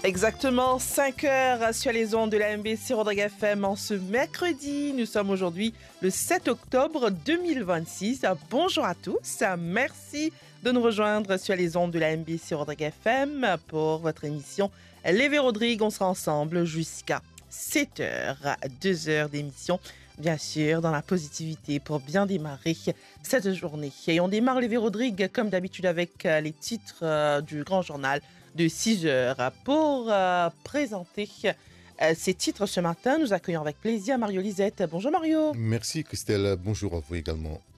Exactement, 5 heures sur les ondes de la MBC Rodrigue FM en ce mercredi. Nous sommes aujourd'hui le 7 octobre 2026. Bonjour à tous. Merci de nous rejoindre sur les ondes de la MBC Rodrigue FM pour votre émission Les Vérodrigues. On sera ensemble jusqu'à 7 heures, 2 heures d'émission. Bien sûr, dans la positivité pour bien démarrer cette journée. Et on démarre les Vérodrigues comme d'habitude avec les titres du grand journal de 6 heures. Pour présenter ces titres ce matin, nous accueillons avec plaisir Mario Lisette. Bonjour Mario. Merci Christelle, bonjour à vous également.